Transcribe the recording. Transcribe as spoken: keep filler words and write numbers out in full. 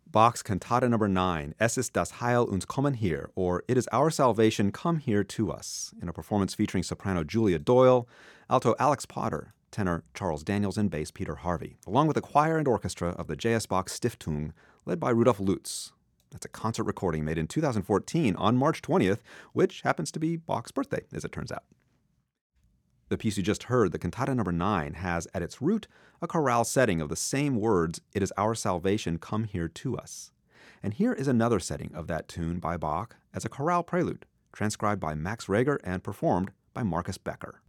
Bach's Cantata number nine, Es ist das Heil uns kommen hier, or It is our salvation, come here to us, in a performance featuring soprano Julia Doyle, alto Alex Potter, tenor Charles Daniels, and bass Peter Harvey, along with the choir and orchestra of the J S. Bach Stiftung, led by Rudolf Lutz. That's a concert recording made in two thousand fourteen on March twentieth, which happens to be Bach's birthday, as it turns out. The piece you just heard, the Cantata number nine, has at its root a chorale setting of the same words, It is our salvation, come here to us. And here is another setting of that tune by Bach as a chorale prelude, transcribed by Max Reger and performed by Marcus Becker.